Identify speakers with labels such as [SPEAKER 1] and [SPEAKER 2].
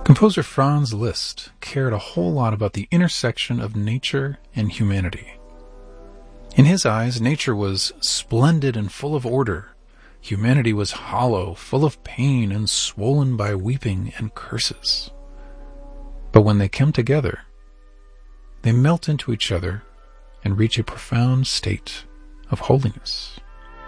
[SPEAKER 1] Composer Franz Liszt cared a whole lot about the intersection of nature and humanity. In his eyes, nature was splendid and full of order. Humanity was hollow, full of pain, and swollen by weeping and curses. But when they come together, they melt into each other and reach a profound state of holiness.